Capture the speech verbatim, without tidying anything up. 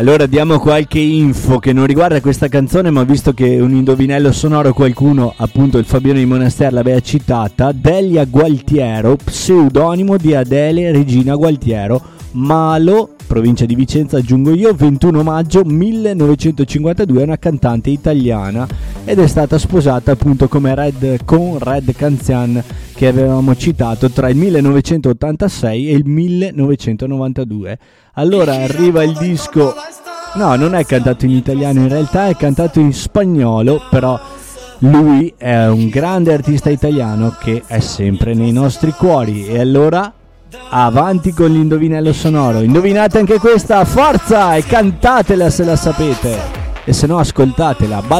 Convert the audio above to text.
Allora diamo qualche info che non riguarda questa canzone, ma visto che un indovinello sonoro qualcuno, appunto il Fabiano di Monastero, l'aveva citata. Delia Gualtiero, pseudonimo di Adele Regina Gualtiero, Malo, provincia di Vicenza, aggiungo io, ventuno maggio millenovecentocinquantadue, è una cantante italiana ed è stata sposata appunto come Red, con Red Canzian, che avevamo citato tra il millenovecentottantasei e il millenovecentonovantadue. Allora arriva il disco, no, non è cantato in italiano, in realtà è cantato in spagnolo, però lui è un grande artista italiano che è sempre nei nostri cuori. E allora avanti con l'indovinello sonoro, indovinate anche questa, forza, e cantatela se la sapete, e se no ascoltatela.